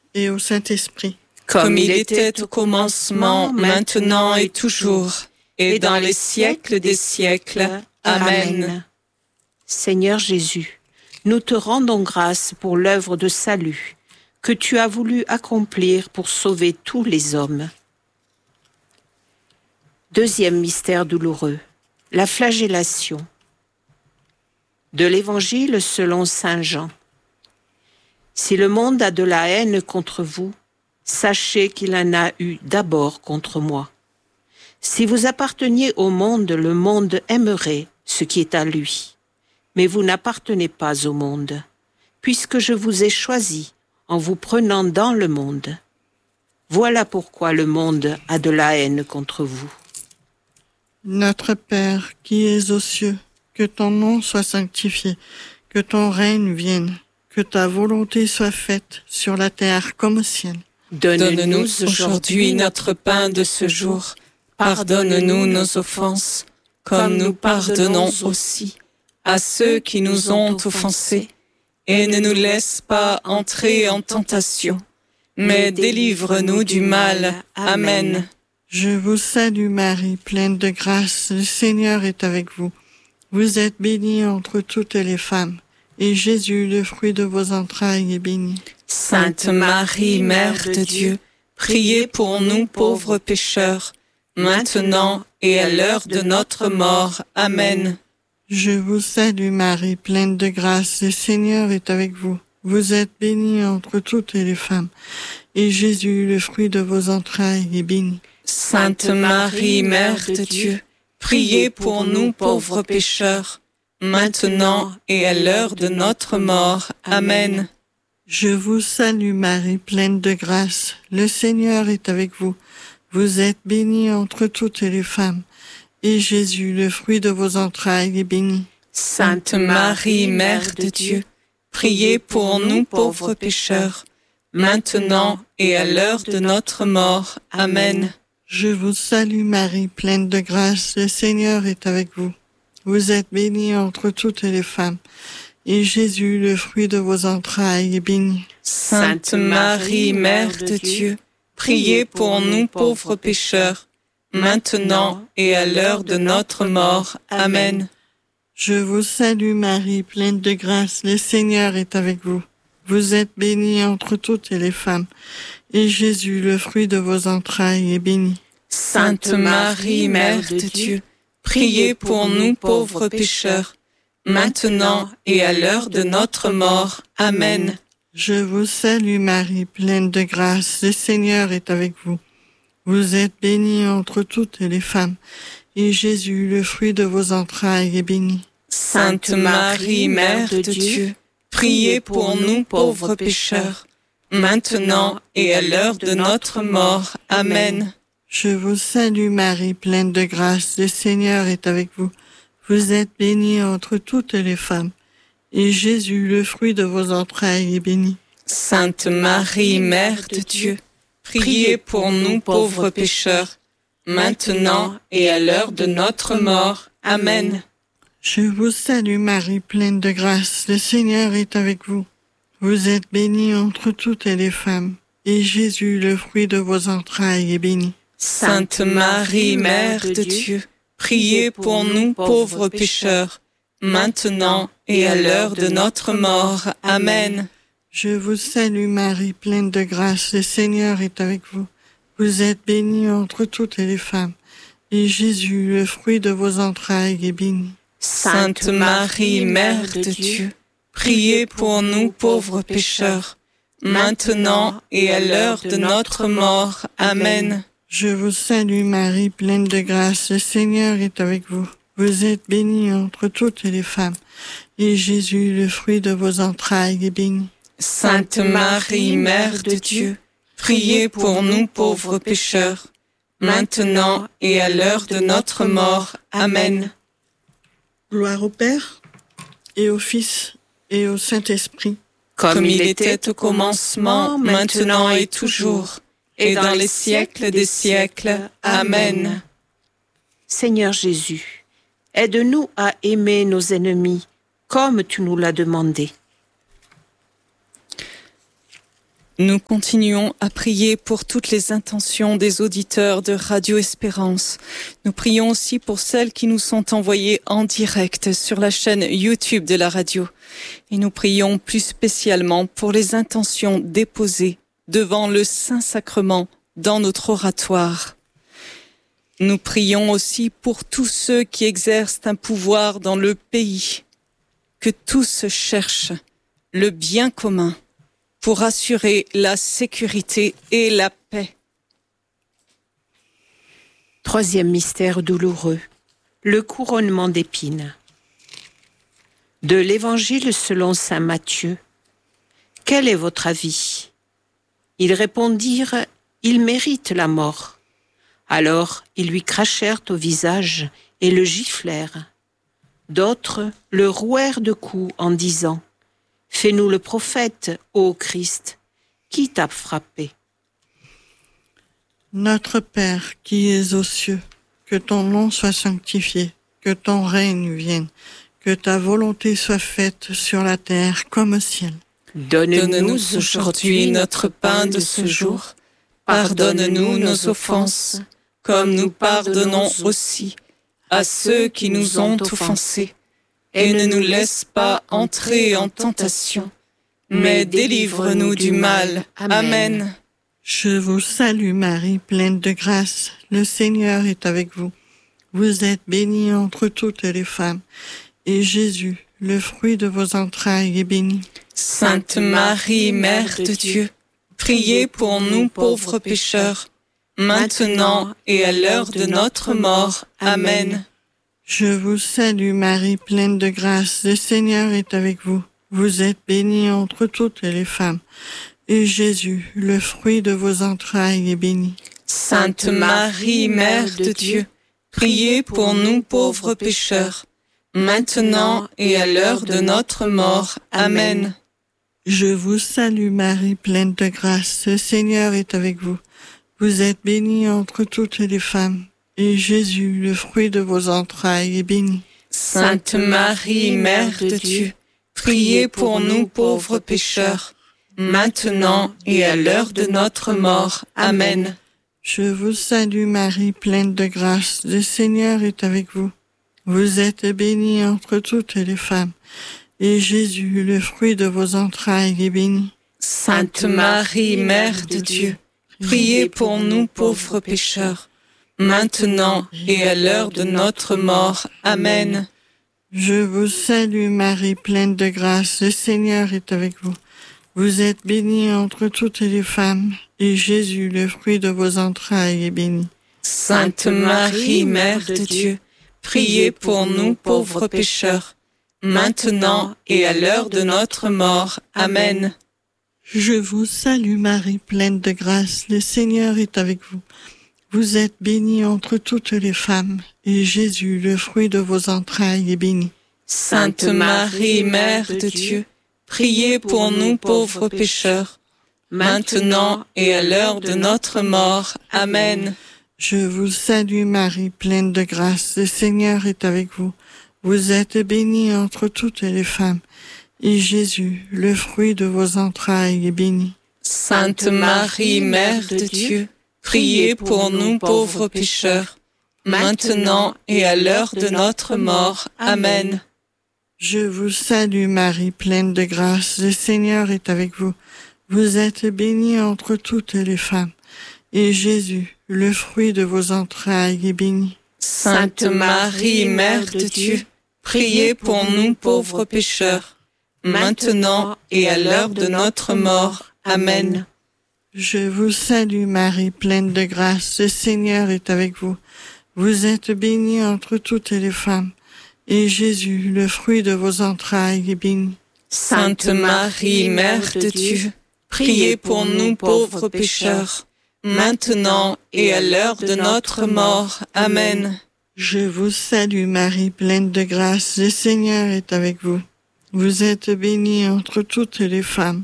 et au Saint-Esprit. Comme il était au commencement, maintenant et toujours, et dans les siècles des siècles. Amen. Seigneur Jésus, nous te rendons grâce pour l'œuvre de salut que tu as voulu accomplir pour sauver tous les hommes. Deuxième mystère douloureux, la flagellation. De l'Évangile selon saint Jean. Si le monde a de la haine contre vous, sachez qu'il en a eu d'abord contre moi. Si vous apparteniez au monde, le monde aimerait ce qui est à lui. Mais vous n'appartenez pas au monde, puisque je vous ai choisi en vous prenant dans le monde. Voilà pourquoi le monde a de la haine contre vous. Notre Père qui es aux cieux, que ton nom soit sanctifié, que ton règne vienne, que ta volonté soit faite sur la terre comme au ciel. Donne-nous aujourd'hui notre pain de ce jour. Pardonne-nous nos offenses, comme nous pardonnons aussi à ceux qui nous ont offensés. Et ne nous laisse pas entrer en tentation, mais délivre-nous du mal. Amen. Je vous salue Marie, pleine de grâce, le Seigneur est avec vous. Vous êtes bénie entre toutes les femmes, et Jésus, le fruit de vos entrailles, est béni. Sainte Marie, Mère de Dieu, priez pour nous pauvres pécheurs, maintenant et à l'heure de notre mort. Amen. Je vous salue Marie, pleine de grâce, le Seigneur est avec vous. Vous êtes bénie entre toutes les femmes, et Jésus, le fruit de vos entrailles, est béni. Sainte Marie, Mère de Dieu, priez pour nous pauvres pécheurs, maintenant et à l'heure de notre mort. Amen. Je vous salue Marie, pleine de grâce, le Seigneur est avec vous. Vous êtes bénie entre toutes les femmes, et Jésus, le fruit de vos entrailles, est béni. Sainte Marie, Mère de Dieu, priez pour nous pauvres pécheurs, maintenant et à l'heure de notre mort. Amen. Je vous salue Marie, pleine de grâce, le Seigneur est avec vous. Vous êtes bénie entre toutes les femmes, et Jésus, le fruit de vos entrailles, est béni. Sainte Marie, Mère de Dieu, priez pour nous pauvres pécheurs, maintenant et à l'heure de notre mort. Amen. Je vous salue Marie, pleine de grâce, le Seigneur est avec vous. Vous êtes bénie entre toutes les femmes, et Jésus, le fruit de vos entrailles, est béni. Sainte Marie, Mère de Dieu, priez pour nous pauvres pécheurs, maintenant et à l'heure de notre mort. Amen. Je vous salue Marie, pleine de grâce, le Seigneur est avec vous. Vous êtes bénie entre toutes les femmes, et Jésus, le fruit de vos entrailles, est béni. Sainte Marie, Mère de Dieu, priez pour nous pauvres pécheurs, maintenant et à l'heure de notre mort. Amen. Je vous salue Marie, pleine de grâce, le Seigneur est avec vous. Vous êtes bénie entre toutes les femmes, et Jésus, le fruit de vos entrailles, est béni. Sainte Marie, Mère de Dieu, priez pour nous pauvres pécheurs, maintenant et à l'heure de notre mort. Amen. Je vous salue Marie, pleine de grâce, le Seigneur est avec vous. Vous êtes bénie entre toutes les femmes, et Jésus, le fruit de vos entrailles, est béni. Sainte Marie, Mère de Dieu, priez pour nous pauvres pécheurs, maintenant et à l'heure de notre mort. Amen. Je vous salue Marie, pleine de grâce, le Seigneur est avec vous. Vous êtes bénie entre toutes les femmes, et Jésus, le fruit de vos entrailles, est béni. Sainte Marie, Mère de Dieu, priez pour nous pauvres pécheurs, maintenant et à l'heure de notre mort. Amen. Je vous salue Marie, pleine de grâce, le Seigneur est avec vous. Vous êtes bénie entre toutes les femmes, et Jésus, le fruit de vos entrailles, est béni. Sainte Marie, Mère de Dieu, priez pour nous pauvres pécheurs, maintenant et à l'heure de notre mort. Amen. Gloire au Père, et au Fils, et au Saint-Esprit. Comme il était au commencement, maintenant et toujours, et dans les siècles des siècles. Amen. Seigneur Jésus, aide-nous à aimer nos ennemis, comme tu nous l'as demandé. Nous continuons à prier pour toutes les intentions des auditeurs de Radio Espérance. Nous prions aussi pour celles qui nous sont envoyées en direct sur la chaîne YouTube de la radio. Et nous prions plus spécialement pour les intentions déposées devant le Saint-Sacrement dans notre oratoire. Nous prions aussi pour tous ceux qui exercent un pouvoir dans le pays, que tous cherchent le bien commun pour assurer la sécurité et la paix. Troisième mystère douloureux, le couronnement d'épines. De l'Évangile selon saint Matthieu. Quel est votre avis ? Ils répondirent, il mérite la mort. Alors ils lui crachèrent au visage et le giflèrent. D'autres le rouèrent de coups en disant, fais-nous le prophète, ô Christ, qui t'a frappé ? Notre Père qui es aux cieux, que ton nom soit sanctifié, que ton règne vienne, que ta volonté soit faite sur la terre comme au ciel. Donne-nous aujourd'hui notre pain de ce jour. Pardonne-nous nos offenses, comme nous pardonnons aussi à ceux qui nous ont offensés. Et ne nous laisse pas entrer en tentation, mais délivre-nous du mal. Amen. Je vous salue Marie, pleine de grâce, le Seigneur est avec vous. Vous êtes bénie entre toutes les femmes, et Jésus, le fruit de vos entrailles, est béni. Sainte Marie, Mère de Dieu, priez pour nous pauvres pécheurs, maintenant et à l'heure de notre mort. Amen. Je vous salue Marie, pleine de grâce, le Seigneur est avec vous. Vous êtes bénie entre toutes les femmes, et Jésus, le fruit de vos entrailles, est béni. Sainte Marie, Mère de Dieu, priez pour nous pauvres pécheurs, maintenant et à l'heure de notre mort. Amen. Je vous salue Marie, pleine de grâce, le Seigneur est avec vous. Vous êtes bénie entre toutes les femmes, et Jésus, le fruit de vos entrailles, est béni. Sainte Marie, Mère de Dieu, priez pour nous pauvres pécheurs, maintenant et à l'heure de notre mort. Amen. Je vous salue Marie, pleine de grâce, le Seigneur est avec vous. Vous êtes bénie entre toutes les femmes, et Jésus, le fruit de vos entrailles, est béni. Sainte Marie, Mère de Dieu, priez pour nous pauvres pécheurs, maintenant et à l'heure de notre mort. Amen. Je vous salue Marie, pleine de grâce, le Seigneur est avec vous. Vous êtes bénie entre toutes les femmes, et Jésus, le fruit de vos entrailles, est béni. Sainte Marie, Mère de Dieu, priez pour nous pauvres pécheurs, maintenant et à l'heure de notre mort. Amen. Je vous salue Marie, pleine de grâce, le Seigneur est avec vous. Vous êtes bénie entre toutes les femmes, et Jésus, le fruit de vos entrailles, est béni. Sainte Marie, Mère de Dieu, priez pour nous pauvres pécheurs, maintenant et à l'heure de notre mort. Amen. Je vous salue Marie, pleine de grâce, le Seigneur est avec vous. Vous êtes bénie entre toutes les femmes, et Jésus, le fruit de vos entrailles, est béni. Sainte Marie, Mère de Dieu, priez pour nous pauvres pécheurs, maintenant et à l'heure de notre mort. Amen. Je vous salue Marie, pleine de grâce, le Seigneur est avec vous. Vous êtes bénie entre toutes les femmes, et Jésus, le fruit de vos entrailles, est béni. Sainte Marie, Mère de Dieu, priez pour nous pauvres pécheurs, maintenant et à l'heure de notre mort. Amen. Je vous salue Marie, pleine de grâce, le Seigneur est avec vous. Vous êtes bénie entre toutes les femmes, et Jésus, le fruit de vos entrailles, est béni. Sainte Marie, Mère de Dieu, priez pour nous pauvres pécheurs, maintenant et à l'heure de notre mort. Amen. Je vous salue Marie, pleine de grâce, le Seigneur est avec vous. Vous êtes bénie entre toutes les femmes,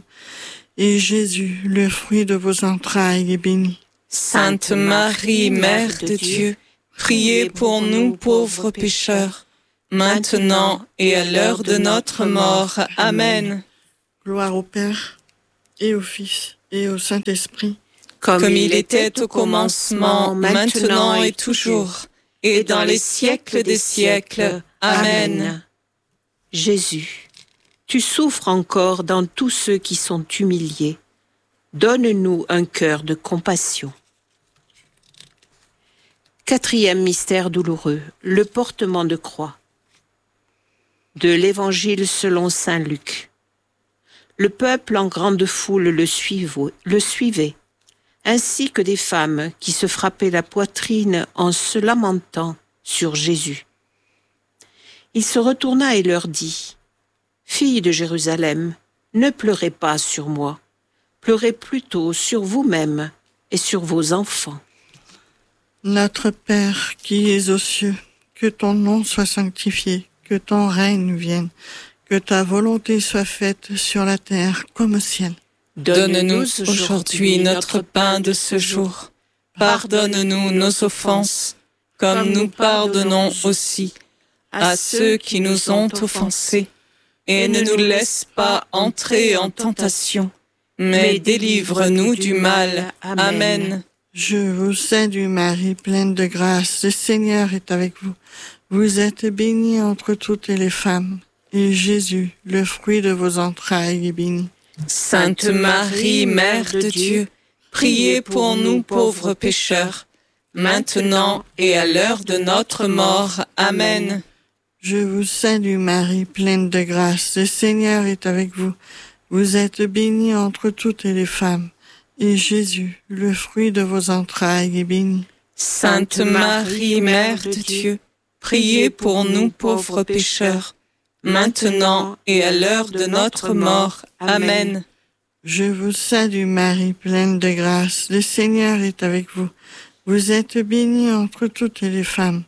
et Jésus, le fruit de vos entrailles, est béni. Sainte Marie, Mère de Dieu, priez pour nous pauvres pécheurs, maintenant et à l'heure de notre mort. Amen. Gloire au Père, et au Fils, et au Saint-Esprit, comme il était au commencement, maintenant et toujours, et dans les siècles des siècles. Amen. Jésus, tu souffres encore dans tous ceux qui sont humiliés. Donne-nous un cœur de compassion. Quatrième mystère douloureux, le portement de croix. De l'Évangile selon saint Luc. Le peuple en grande foule le suivait, ainsi que des femmes qui se frappaient la poitrine en se lamentant sur Jésus. Il se retourna et leur dit : « Filles de Jérusalem, ne pleurez pas sur moi, pleurez plutôt sur vous-mêmes et sur vos enfants. » Notre Père qui es aux cieux, que ton nom soit sanctifié, que ton règne vienne, que ta volonté soit faite sur la terre comme au ciel. Donne-nous aujourd'hui notre pain de ce jour. Pardonne-nous nos offenses, comme nous pardonnons aussi à ceux qui nous ont offensés. Et ne nous laisse pas entrer en tentation, mais délivre-nous du mal. Amen. Je vous salue Marie, pleine de grâce, le Seigneur est avec vous. Vous êtes bénie entre toutes les femmes, et Jésus, le fruit de vos entrailles, est béni. Sainte Marie, Mère de Dieu, priez pour nous pauvres pécheurs, maintenant et à l'heure de notre mort. Amen. Je vous salue Marie, pleine de grâce, le Seigneur est avec vous. Vous êtes bénie entre toutes les femmes, et Jésus, le fruit de vos entrailles, est béni. Sainte Marie, Mère de Dieu, priez pour nous pauvres pécheurs, maintenant et à l'heure de notre mort. Amen. Je vous salue Marie, pleine de grâce, le Seigneur est avec vous. Vous êtes bénie entre toutes les femmes,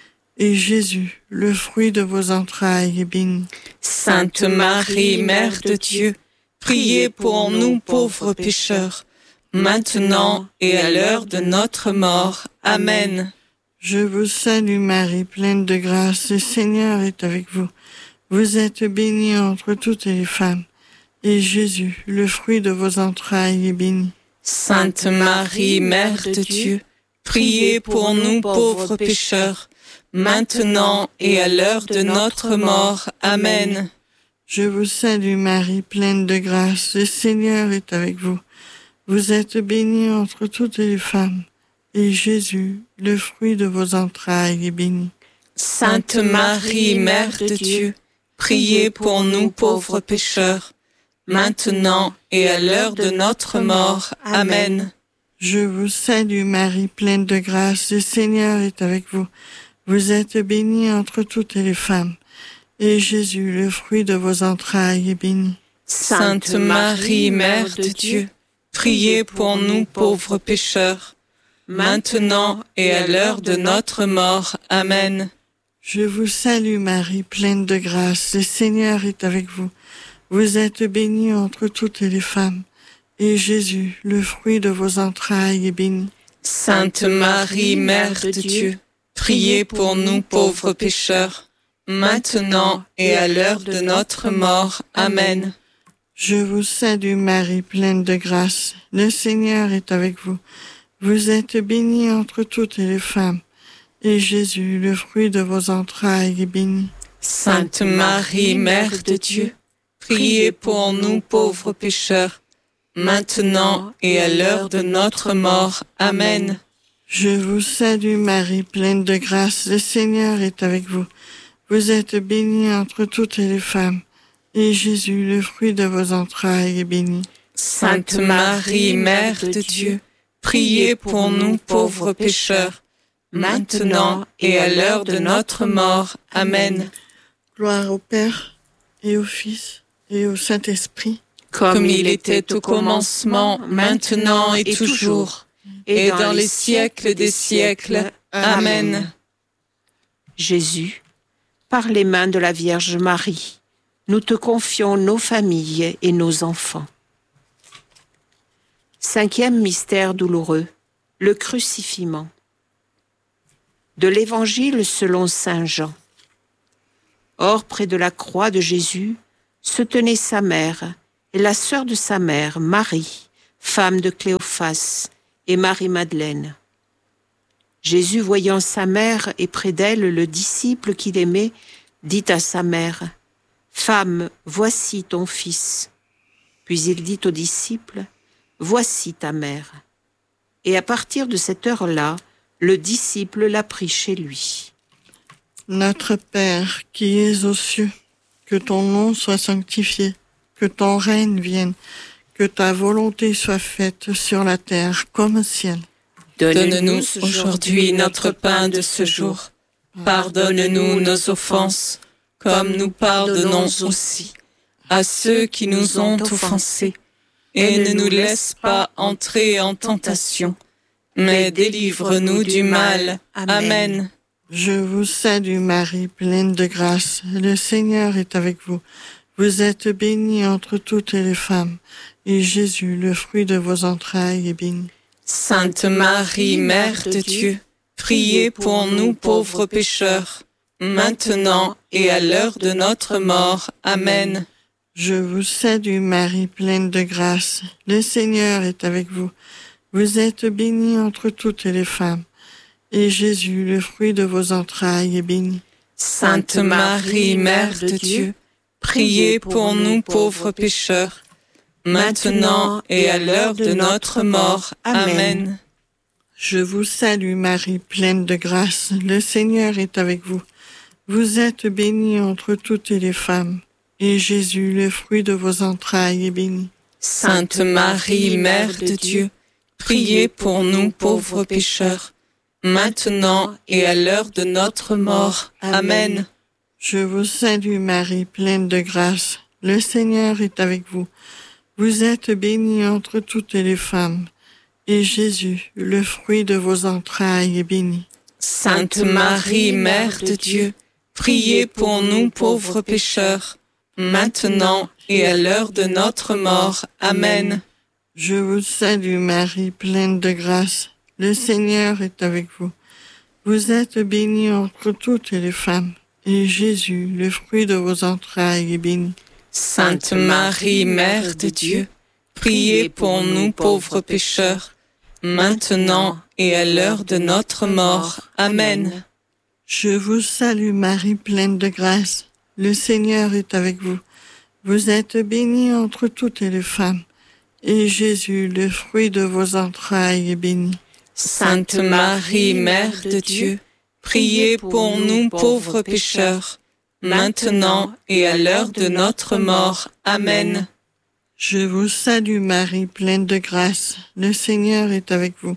et Jésus, le fruit de vos entrailles, est béni. Sainte Marie, Mère de Dieu, priez pour nous pauvres pécheurs, maintenant et à l'heure de notre mort. Amen. Je vous salue Marie, pleine de grâce, le Seigneur est avec vous. Vous êtes bénie entre toutes les femmes, et Jésus, le fruit de vos entrailles, est béni. Sainte Marie, Mère de Dieu, priez pour nous pauvres pécheurs, maintenant et à l'heure de notre mort. Amen. Je vous salue Marie, pleine de grâce, le Seigneur est avec vous. Vous êtes bénie entre toutes les femmes, et Jésus, le fruit de vos entrailles, est béni. Sainte Marie, Mère de Dieu, priez pour nous pauvres pécheurs, maintenant et à l'heure de notre mort. Amen. Je vous salue Marie, pleine de grâce, le Seigneur est avec vous. Vous êtes bénie entre toutes les femmes, et Jésus, le fruit de vos entrailles, est béni. Sainte Marie, Mère de Dieu, priez pour nous pauvres pécheurs, maintenant et à l'heure de notre mort. Amen. Je vous salue Marie, pleine de grâce, le Seigneur est avec vous. Vous êtes bénie entre toutes les femmes, et Jésus, le fruit de vos entrailles, est béni. Sainte Marie, Mère de Dieu, priez pour nous pauvres pécheurs, maintenant et à l'heure de notre mort. Amen. Je vous salue Marie, pleine de grâce, le Seigneur est avec vous. Vous êtes bénie entre toutes les femmes, et Jésus, le fruit de vos entrailles, est béni. Sainte Marie, Mère de Dieu, priez pour nous pauvres pécheurs, maintenant et à l'heure de notre mort. Amen. Je vous salue Marie, pleine de grâce, le Seigneur est avec vous. Vous êtes bénie entre toutes les femmes, et Jésus, le fruit de vos entrailles, est béni. Sainte Marie, Mère de Dieu, priez pour nous pauvres pécheurs, maintenant et à l'heure de notre mort. Amen. Gloire au Père, et au Fils, et au Saint-Esprit, comme il était au commencement, maintenant et toujours, et dans les siècles des siècles. Amen. Jésus, par les mains de la Vierge Marie, nous te confions nos familles et nos enfants. Cinquième mystère douloureux, le crucifixion. De l'Évangile selon saint Jean. Or, près de la croix de Jésus, se tenait sa mère et la sœur de sa mère, Marie, femme de Cléophas, et Marie-Madeleine. Jésus, voyant sa mère et près d'elle le disciple qu'il aimait, dit à sa mère, « Femme, voici ton fils. » Puis il dit au disciple, « Voici ta mère. » Et à partir de cette heure-là, le disciple l'a pris chez lui. Notre Père qui es aux cieux, que ton nom soit sanctifié, que ton règne vienne, que ta volonté soit faite sur la terre comme au ciel. Donne-nous aujourd'hui notre pain de ce jour. Pardonne-nous nos offenses, comme nous pardonnons aussi à ceux qui nous ont offensés. Et ne nous laisse pas entrer en tentation, mais délivre-nous du mal. Amen. Je vous salue Marie, pleine de grâce. Le Seigneur est avec vous. Vous êtes bénie entre toutes les femmes, et Jésus, le fruit de vos entrailles, est béni. Sainte Marie, Mère de Dieu, priez pour nous pauvres pécheurs, maintenant et à l'heure de notre mort. Amen. Je vous salue Marie, pleine de grâce. Le Seigneur est avec vous. Vous êtes bénie entre toutes les femmes, et Jésus, le fruit de vos entrailles, est béni. Sainte Marie, Mère de Dieu, priez pour nous pauvres pécheurs, maintenant et à l'heure de notre mort. Amen. Je vous salue Marie, pleine de grâce. Le Seigneur est avec vous. Vous êtes bénie entre toutes les femmes, et Jésus, le fruit de vos entrailles, est béni. Sainte Marie, Mère de Dieu, priez pour nous pauvres pécheurs, maintenant et à l'heure de notre mort. Amen. Je vous salue Marie, pleine de grâce. Le Seigneur est avec vous. Vous êtes bénie entre toutes les femmes, et Jésus, le fruit de vos entrailles, est béni. Sainte Marie, Mère de Dieu, priez pour nous pauvres pécheurs, maintenant et à l'heure de notre mort. Amen. Je vous salue Marie, pleine de grâce. Le Seigneur est avec vous. Vous êtes bénie entre toutes les femmes, et Jésus, le fruit de vos entrailles, est béni. Sainte Marie, Mère de Dieu, priez pour nous pauvres pécheurs, maintenant et à l'heure de notre mort. Amen. Je vous salue Marie, pleine de grâce. Le Seigneur est avec vous. Vous êtes bénie entre toutes les femmes, et Jésus, le fruit de vos entrailles, est béni. Sainte Marie, Mère de Dieu, priez pour nous pauvres pécheurs, maintenant et à l'heure de notre mort. Amen. Je vous salue Marie, pleine de grâce. Le Seigneur est avec vous.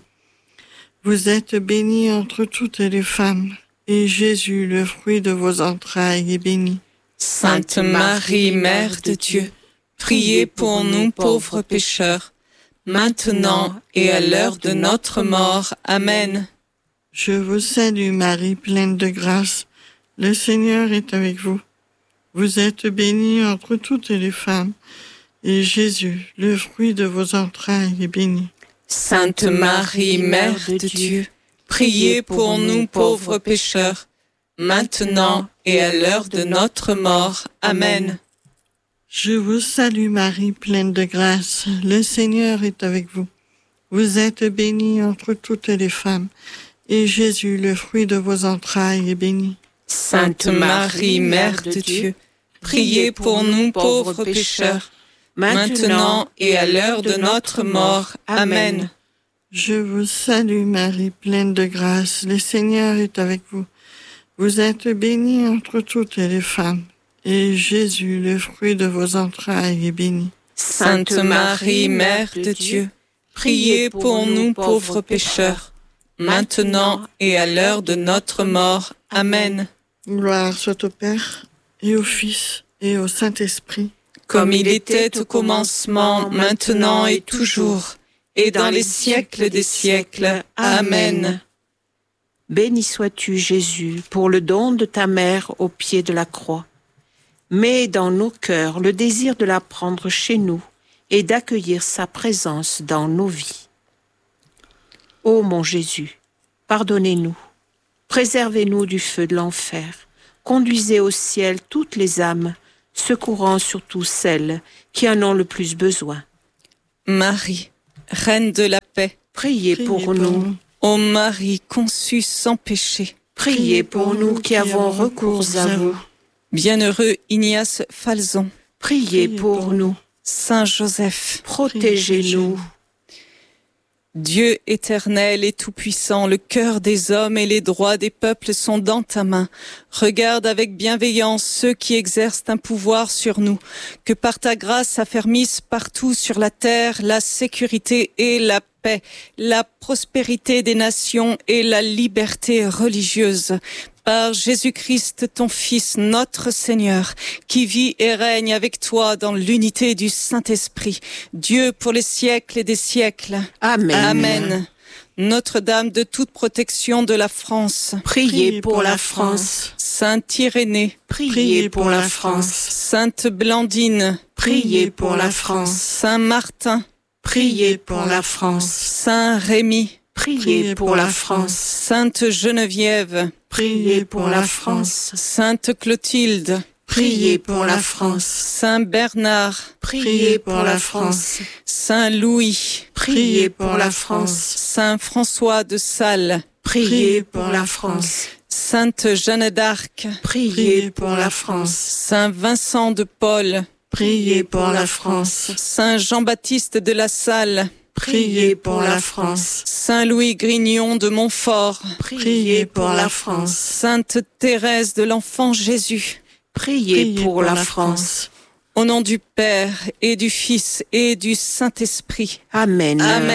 Vous êtes bénie entre toutes les femmes, et Jésus, le fruit de vos entrailles, est béni. Sainte Marie, Mère de Dieu, priez pour nous pauvres pécheurs, maintenant et à l'heure de notre mort. Amen. Je vous salue Marie, pleine de grâce. Le Seigneur est avec vous. Vous êtes bénie entre toutes les femmes, et Jésus, le fruit de vos entrailles, est béni. Sainte Marie, Mère de Dieu, priez pour nous pauvres pécheurs, maintenant et à l'heure de notre mort. Amen. Je vous salue Marie, pleine de grâce. Le Seigneur est avec vous. Vous êtes bénie entre toutes les femmes, et Jésus, le fruit de vos entrailles, est béni. Sainte Marie, Mère de Dieu, priez pour nous pauvres pécheurs, maintenant et à l'heure de notre mort. Amen. Je vous salue Marie, pleine de grâce. Le Seigneur est avec vous. Vous êtes bénie entre toutes les femmes, et Jésus, le fruit de vos entrailles, est béni. Sainte Marie, Mère de Dieu, priez pour nous pauvres pécheurs, maintenant et à l'heure de notre mort. Amen. Gloire soit au Père, et au Fils, et au Saint-Esprit. Comme il était au commencement, maintenant et toujours, et dans les siècles des siècles. Amen. Béni sois-tu, Jésus, pour le don de ta mère au pied de la croix. Mets dans nos cœurs le désir de la prendre chez nous et d'accueillir sa présence dans nos vies. Ô mon Jésus, pardonnez-nous, préservez-nous du feu de l'enfer, conduisez au ciel toutes les âmes, secourant surtout celles qui en ont le plus besoin. Marie, Reine de la paix, Priez pour nous. ô Marie conçue sans péché, Priez pour nous qui avons recours à vous. bienheureux Ignace Falzon, Priez pour nous. Saint Joseph, Protégez-nous. Dieu éternel et tout-puissant, le cœur des hommes et les droits des peuples sont dans ta main. Regarde avec bienveillance ceux qui exercent un pouvoir sur nous, que par ta grâce affermisse partout sur la terre la sécurité et la paix, la prospérité des nations et la liberté religieuse. Par Jésus-Christ, ton Fils, notre Seigneur, qui vit et règne avec toi dans l'unité du Saint-Esprit, Dieu pour les siècles et des siècles. Amen. Amen. Notre-Dame de toute protection de la France, Priez pour la France. Sainte Irénée, Priez pour la France. Sainte Blandine, Priez pour la France. Saint Martin, Priez pour la France. Saint Rémy, Priez pour la France. Sainte Geneviève, Priez pour la France. Sainte Clotilde, Priez pour la France. Saint Bernard, Priez pour la France. Saint Louis, Priez pour la France. Saint François de Sales, Priez pour la France. Sainte Jeanne d'Arc, Priez pour la France. Saint Vincent de Paul, Priez pour la France. Saint Jean-Baptiste de la Salle, Priez pour la France. Saint Louis Grignon de Montfort, Priez pour la France. Sainte Thérèse de l'Enfant Jésus. Priez pour la France. Au nom du Père et du Fils et du Saint-Esprit. Amen. Amen.